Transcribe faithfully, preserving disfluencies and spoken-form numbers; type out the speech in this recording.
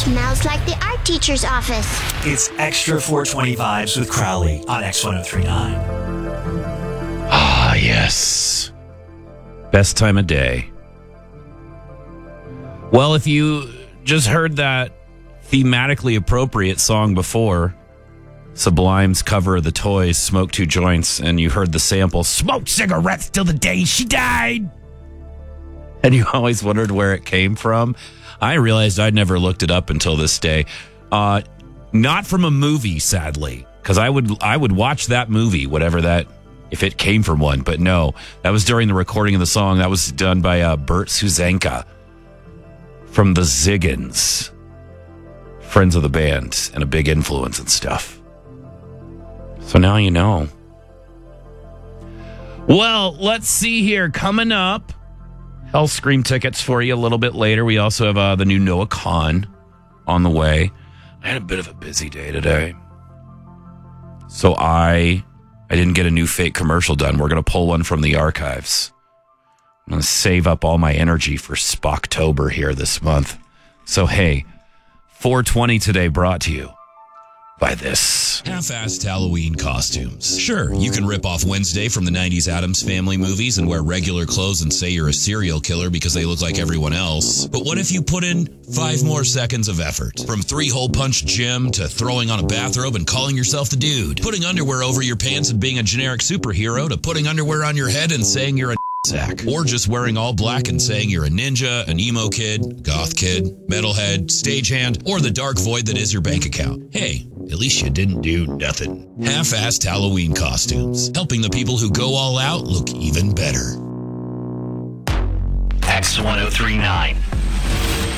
Smells like the art teacher's office. It's Extra four twenty Vibes with Crowley on X ten thirty-nine. Ah, yes. Best time of day. Well, if you just heard that thematically appropriate song before, Sublime's cover of The Toys, Smoke Two Joints, and you heard the sample, Smoked cigarettes till the day she died. And you always wondered where it came from. I realized I'd never looked it up until this day. Uh, not from a movie, sadly, because I would I would watch that movie, whatever that, if it came from one. But no, that was during the recording of the song. That was done by uh, Bert Suzenka from the Ziggins, friends of the band, and a big influence and stuff. So now you know. Well, let's see here. Coming up, Hellscream tickets for you a little bit later. We also have uh, the new Noah Kahan on the way. I had a bit of a busy day today. So I I didn't get a new fake commercial done. We're going to pull one from the archives. I'm going to save up all my energy for Spocktober here this month. So hey, four twenty today brought to you by this. Half-assed Halloween costumes. Sure, you can rip off Wednesday from the nineties Addams Family movies and wear regular clothes and say you're a serial killer because they look like everyone else. But what if you put in five more seconds of effort? From three-hole punch Jim to throwing on a bathrobe and calling yourself the dude. Putting underwear over your pants and being a generic superhero to putting underwear on your head and saying you're a sack. Or just wearing all black and saying you're a ninja, an emo kid, goth kid, metalhead, stagehand, or the dark void that is your bank account. Hey, at least you didn't do nothing. Half-assed Halloween costumes, helping the people who go all out look even better. X ten thirty-nine.